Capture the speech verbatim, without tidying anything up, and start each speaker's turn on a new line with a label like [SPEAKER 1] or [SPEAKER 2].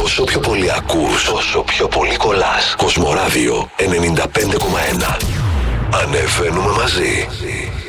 [SPEAKER 1] Όσο πιο πολύ ακούς, όσο πιο πολύ κολλάς. Κοσμοράδιο ενενήντα πέντε κόμμα ένα. Ανεβαίνουμε μαζί.